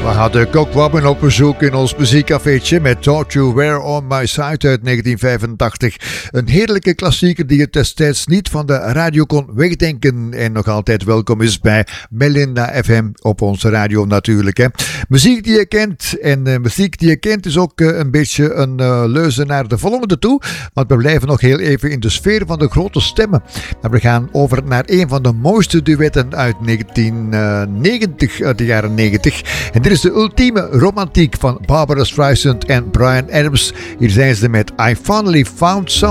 We hadden Cock Robin op bezoek in ons muziekcafeetje met Thought You Were On My Side uit 1985. Een heerlijke klassieker die het destijds niet van de radio kon wegdenken en nog altijd welkom is bij Melinda FM op onze radio natuurlijk. Hè. Muziek die je kent en muziek die je kent is ook een beetje een leuze naar de volgende toe, want we blijven nog heel even in de sfeer van de grote stemmen. Maar we gaan over naar een van de mooiste duetten uit 1990, uit de jaren 90. En dit is de ultieme romantiek van Barbara Streisand en Bryan Adams. Hier zijn ze met I Finally Found Someone.